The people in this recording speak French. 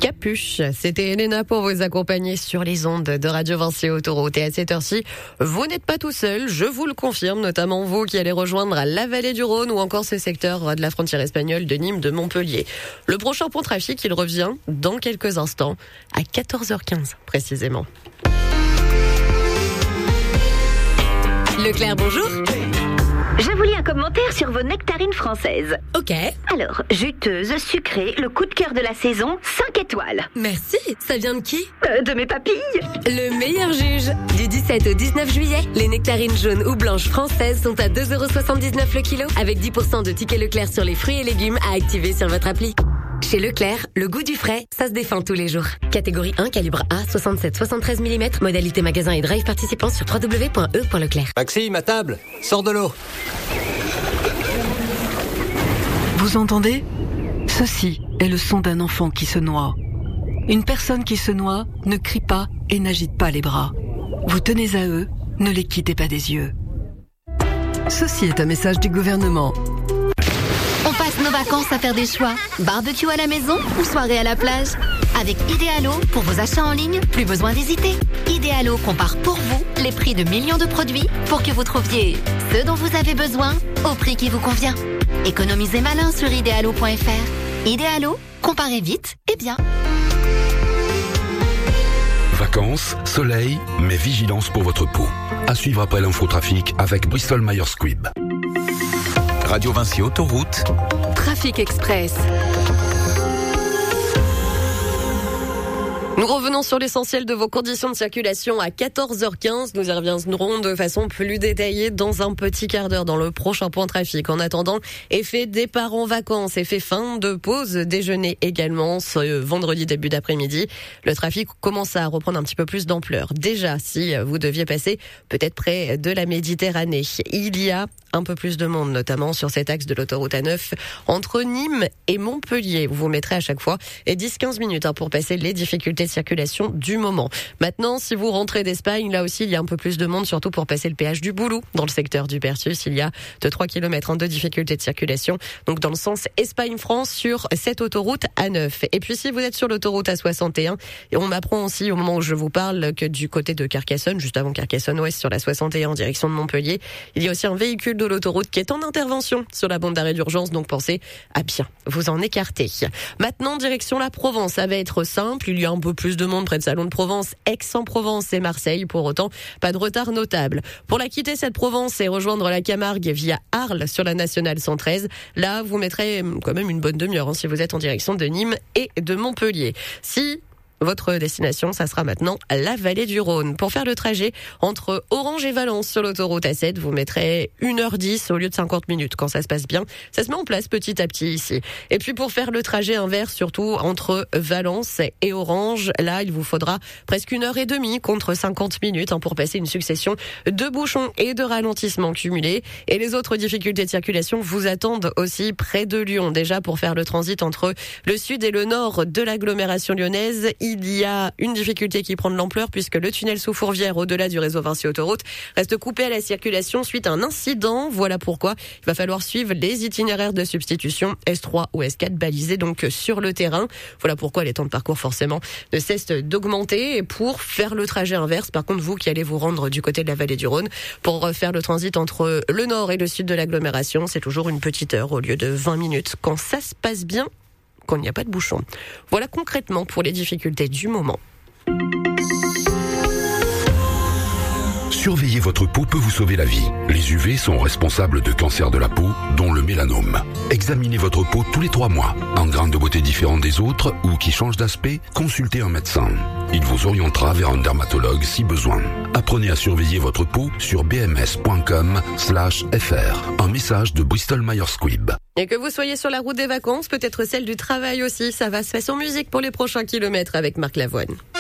Capuche. C'était Elena pour vous accompagner sur les ondes de Radio Vinci Autoroute. Et à cette heure-ci, vous n'êtes pas tout seul, je vous le confirme, notamment vous qui allez rejoindre la vallée du Rhône ou encore ce secteur de la frontière espagnole de Nîmes, de Montpellier. Le prochain point trafic, il revient dans quelques instants, à 14h15 précisément. Leclerc, bonjour. Je vous lis un commentaire sur vos nectarines françaises. Ok. Alors, juteuse, sucrée, le coup de cœur de la saison, 5 étoiles. Merci. Ça vient de qui ? De mes papilles. Le meilleur juge. Du 17 au 19 juillet, les nectarines jaunes ou blanches françaises sont à 2,79€ le kilo, avec 10% de tickets Leclerc sur les fruits et légumes à activer sur votre appli. Chez Leclerc, le goût du frais, ça se défend tous les jours. Catégorie 1, calibre A, 67-73 mm, modalité magasin et drive participant sur www.e.leclerc. Maxime, à table, sors de l'eau. Vous entendez ? Ceci est le son d'un enfant qui se noie. Une personne qui se noie ne crie pas et n'agite pas les bras. Vous tenez à eux, ne les quittez pas des yeux. Ceci est un message du gouvernement. On passe nos vacances à faire des choix. Barbecue à la maison ou soirée à la plage. Avec Idealo, pour vos achats en ligne, plus besoin d'hésiter. Idealo compare pour vous les prix de millions de produits pour que vous trouviez ce dont vous avez besoin au prix qui vous convient. Économisez malin sur idealo.fr. Idealo, comparez vite et bien. Vacances, soleil, mais vigilance pour votre peau. À suivre après l'infotrafic avec Bristol Myers Squibb. Radio Vinci Autoroute. Trafic Express. Nous revenons sur l'essentiel de vos conditions de circulation à 14h15. Nous y reviendrons de façon plus détaillée dans un petit quart d'heure dans le prochain point trafic. En attendant, effet départ en vacances, effet fin de pause déjeuner également ce vendredi début d'après-midi. Le trafic commence à reprendre un petit peu plus d'ampleur. Déjà, si vous deviez passer peut-être près de la Méditerranée, il y a un peu plus de monde, notamment sur cet axe de l'autoroute A9 entre Nîmes et Montpellier. Vous mettrez à chaque fois 10-15 minutes pour passer les difficultés de circulation du moment. Maintenant, si vous rentrez d'Espagne, là aussi, il y a un peu plus de monde, surtout pour passer le péage du Boulou. Dans le secteur du Pertus, il y a de 3 km de difficultés de circulation. Donc, dans le sens Espagne-France sur cette autoroute A9. Et puis, si vous êtes sur l'autoroute A61, et on m'apprend aussi au moment où je vous parle que du côté de Carcassonne, juste avant Carcassonne-Ouest sur la 61 en direction de Montpellier, il y a aussi un véhicule de l'autoroute qui est en intervention sur la bande d'arrêt d'urgence, donc pensez à bien vous en écarter. Maintenant, direction la Provence, ça va être simple, il y a un peu plus de monde près de Salon de Provence, Aix-en-Provence et Marseille, pour autant pas de retard notable. Pour la quitter cette Provence et rejoindre la Camargue via Arles sur la nationale 113, là vous mettrez quand même une bonne demi-heure si vous êtes en direction de Nîmes et de Montpellier. Si votre destination, ça sera maintenant la vallée du Rhône. Pour faire le trajet entre Orange et Valence sur l'autoroute A7, vous mettrez 1h10 au lieu de 50 minutes. Quand ça se passe bien, ça se met en place petit à petit ici. Et puis pour faire le trajet inverse, surtout entre Valence et Orange, là, il vous faudra presque 1h30 contre 50 minutes pour passer une succession de bouchons et de ralentissements cumulés. Et les autres difficultés de circulation vous attendent aussi près de Lyon. Déjà, pour faire le transit entre le sud et le nord de l'agglomération lyonnaise, il y a une difficulté qui prend de l'ampleur puisque le tunnel sous Fourvière au-delà du réseau Vinci Autoroute reste coupé à la circulation suite à un incident. Voilà pourquoi il va falloir suivre les itinéraires de substitution S3 ou S4 balisés donc sur le terrain. Voilà pourquoi les temps de parcours forcément ne cessent d'augmenter. Et pour faire le trajet inverse, par contre vous qui allez vous rendre du côté de la vallée du Rhône, pour faire le transit entre le nord et le sud de l'agglomération, c'est toujours une petite heure au lieu de 20 minutes quand ça se passe bien, quand il n'y a pas de bouchon. Voilà concrètement pour les difficultés du moment. Surveiller votre peau peut vous sauver la vie. Les UV sont responsables de cancers de la peau, dont le mélanome. Examinez votre peau tous les 3 mois. Un grain de beauté différent des autres ou qui change d'aspect, consultez un médecin. Il vous orientera vers un dermatologue si besoin. Apprenez à surveiller votre peau sur bms.com/fr. Un message de Bristol Myers Squibb. Et que vous soyez sur la route des vacances, peut-être celle du travail aussi, ça va se faire en musique pour les prochains kilomètres avec Marc Lavoine.